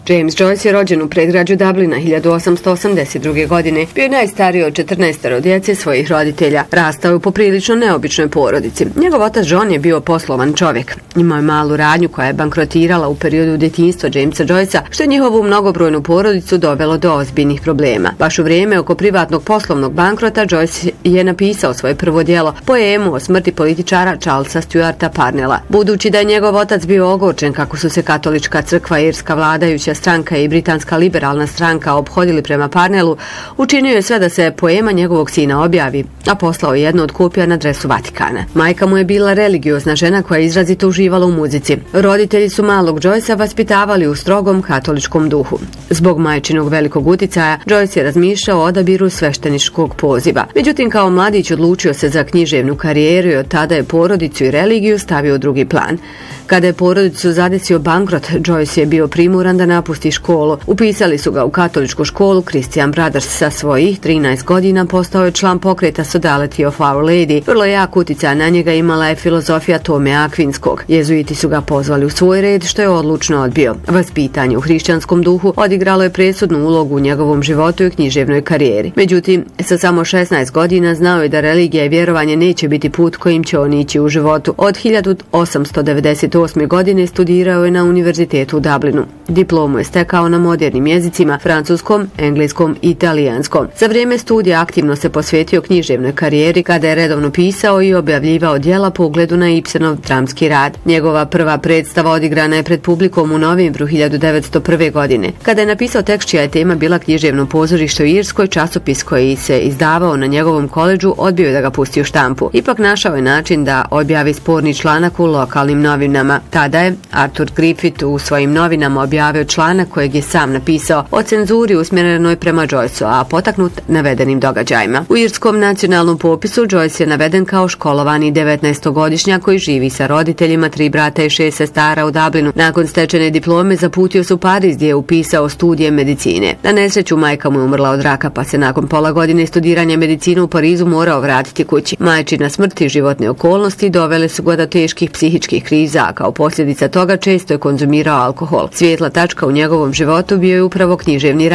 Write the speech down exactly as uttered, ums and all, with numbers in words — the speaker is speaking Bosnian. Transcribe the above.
James Joyce je rođen u predgrađu Dublina hiljadu osamsto osamdeset druge. godine. Bio je najstariji od četrnaestoro djece svojih roditelja. Rastao je u poprilično neobičnoj porodici. Njegov otac John je bio poslovan čovjek. Imao je malu radnju koja je bankrotirala u periodu djetinjstva Jamesa Joycea, što je njihovu mnogobrojnu porodicu dovelo do ozbiljnih problema. Baš u vrijeme oko privatnog poslovnog bankrota Joyce je napisao svoje prvo djelo, poemu o smrti političara Charlesa Stuarta Parnella. Budući da je njegov otac bio ogorčen kako su se katolička crkva, irska vladajuća stranka i britanska liberalna stranka ophodili prema Parnellu, učinio je sve da se poema njegovog sina objavi, a poslao je jednu od kopija na adresu Vatikana. Majka mu je bila religiozna žena koja je izrazito uživala u muzici. Roditelji su malog Joycea vaspitavali u strogom katoličkom duhu. Zbog majčinog velikog uticaja, Joyce je razmišljao o odabiru svešteničkog poziva. Međutim, kao mladić odlučio se za književnu karijeru i od tada je porodicu i religiju stavio u drugi plan. Kada je porodicu zadesio bankrot, Joyce je bio primoran da napusti školu. Upisali su ga u katoličku školu Christian Brothers. Sa svojih trinaest godina postao je član pokreta Sodality of Our Lady. Vrlo jak utjecaj na njega imala je filozofija Tome Akvinskog. Jezuiti su ga pozvali u svoj red, što je odlučno odbio. Vaspitanje u hrišćanskom duhu odigralo je presudnu ulogu u njegovom životu i književnoj karijeri. Međutim, sa samo šesnaest godina znao je da religija i vjerovanje neće biti put kojim će on ići u životu. Od hiljadu osamsto devedeset osme. godine studirao je na univerzitetu u Dublinu. Diplomu je stekao na modernim jezicima, francuskom, engleskom i italijanskom. Za vrijeme studija aktivno se posvetio književnoj karijeri kada je redovno pisao i objavljivao djela po ugledu na Ibsenov dramski rad. Njegova prva predstava odigrana je pred publikom u novembru hiljadu devetsto prve. godine. Kada je napisao tekst čija je tema bila književno pozorište u Irskoj, časopis koji se izdavao na njegovom koledžu odbio je da ga pusti u štampu. Ipak našao je način da objavi sporni članak u lokalnim novinama. Tada je Arthur Griffith u svojim novinama objavio članak kojeg je sam napisao o cenzuri usmjerenoj prema Joyceu, a potaknut navedenim događajima. U irskom nacionalnom popisu Joyce je naveden kao školovani devetnaestogodišnjak koji živi sa roditeljima, tri brata i šest sestara u Dublinu. Nakon stečene diplome zaputio se u Pariz gdje je upisao studije medicine. Na nesreću majka mu je umrla od raka, pa se nakon pola godine studiranja medicine u Parizu morao vratiti kući. Majčina smrt i životne okolnosti dovele su ga do teških psihičkih kriza, a kao posljedica toga često je konzumirao alkohol. Svijetla tačka u njegovom životu bio je upravo književni rad.